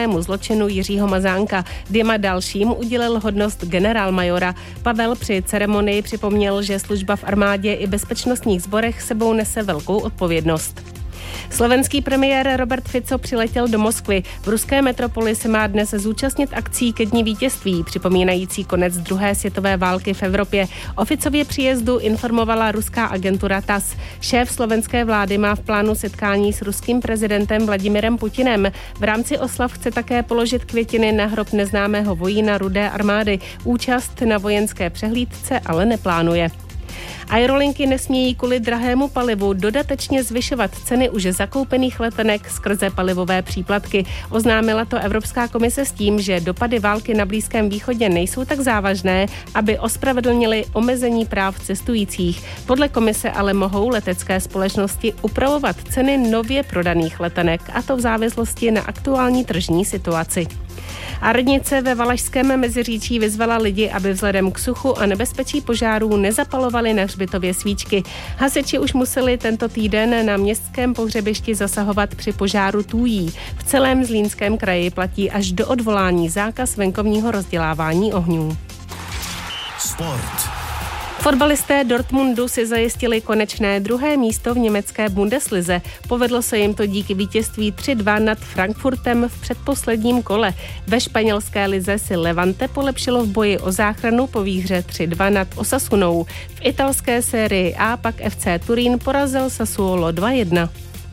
těžkému zločinu Jiřího Mazánka. 2 dalším udělil hodnost generálmajora. Pavel při ceremonii připomněl, že služba v armádě i bezpečnostních sborech sebou nese velkou odpovědnost. Slovenský premiér Robert Fico přiletěl do Moskvy. V ruské metropoli se má dnes zúčastnit akcí ke dni vítězství, připomínající konec druhé světové války v Evropě. O Ficově příjezdu informovala ruská agentura TASS. Šéf slovenské vlády má v plánu setkání s ruským prezidentem Vladimirem Putinem. V rámci oslav chce také položit květiny na hrob neznámého vojína Rudé armády. Účast na vojenské přehlídce ale neplánuje. Aerolinky nesmějí kvůli drahému palivu dodatečně zvyšovat ceny už zakoupených letenek skrze palivové příplatky. Oznámila to Evropská komise s tím, že dopady války na Blízkém východě nejsou tak závažné, aby ospravedlnili omezení práv cestujících. Podle komise ale mohou letecké společnosti upravovat ceny nově prodaných letenek, a to v závislosti na aktuální tržní situaci. A radnice ve Valašském Meziříčí vyzvala lidi, aby vzhledem k suchu a nebezpečí požárů nezapalovali na hřbitově svíčky. Hasiči už museli tento týden na městském pohřebišti zasahovat při požáru Tůjí. V celém Zlínském kraji platí až do odvolání zákaz venkovního rozdělávání ohňů. Sport. Fotbalisté Dortmundu si zajistili konečné 2. místo v německé Bundeslize. Povedlo se jim to díky vítězství 3-2 nad Frankfurtem v předposledním kole. Ve španělské lize si Levante polepšilo v boji o záchranu po výhře 3-2 nad Osasunou. V italské sérii A pak FC Turín porazil Sassuolo 2-1.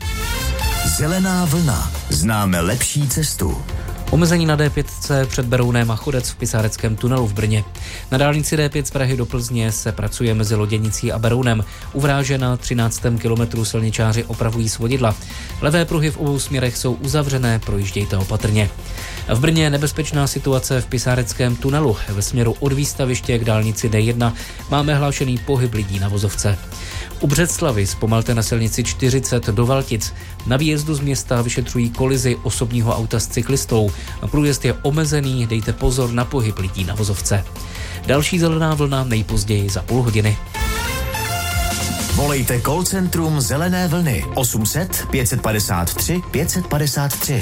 Zelená vlna. Známe lepší cestu. Omezení na D5 před Berounem a Chodec v Pisáreckém tunelu v Brně. Na dálnici D5 z Prahy do Plzně se pracuje mezi Loděnicí a Berounem. U Vráže na 13. kilometru silničáři opravují svodidla. Levé pruhy v obou směrech jsou uzavřené, projíždějte opatrně. V Brně nebezpečná situace v Pisáreckém tunelu. Ve směru od výstaviště k dálnici D1 máme hlášený pohyb lidí na vozovce. U Břeclavi zpomalte na silnici 40 do Valtic. Na výjezdu z města vyšetřují kolizi osobního auta s cyklistou. Průjezd je omezený, dejte pozor na pohyb lidí na vozovce. Další zelená vlna nejpozději za půl hodiny. Volejte call centrum Zelené vlny 800 553 553.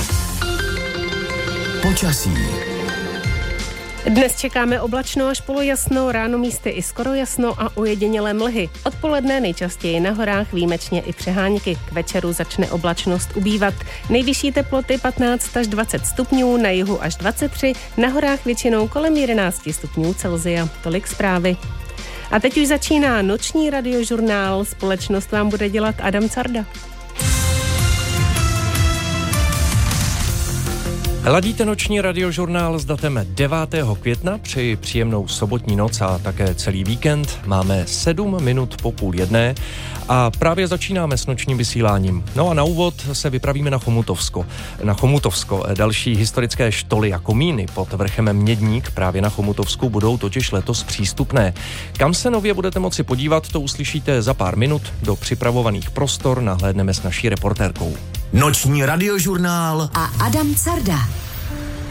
Počasí. Dnes čekáme oblačno až polojasno, ráno místy i skoro jasno a ojedinělé mlhy. Odpoledne nejčastěji na horách, výjimečně i přehánky. K večeru začne oblačnost ubývat. Nejvyšší teploty 15 až 20 stupňů, na jihu až 23, na horách většinou kolem 11 stupňů Celsia. Tolik zprávy. A teď už začíná noční radiožurnál. Společnost vám bude dělat Adam Carda. Ladíte noční radiožurnál s datem 9. května, přeji příjemnou sobotní noc a také celý víkend. Máme 7 minut po 12:30 a právě začínáme s nočním vysíláním. No a na úvod se vypravíme na Chomutovsko. Další historické štoly a komíny pod vrchem Mědník právě na Chomutovsku budou totiž letos přístupné. Kam se nově budete moci podívat, to uslyšíte za pár minut. Do připravovaných prostor nahlédneme s naší reportérkou. Noční radiožurnál a Adam Carda.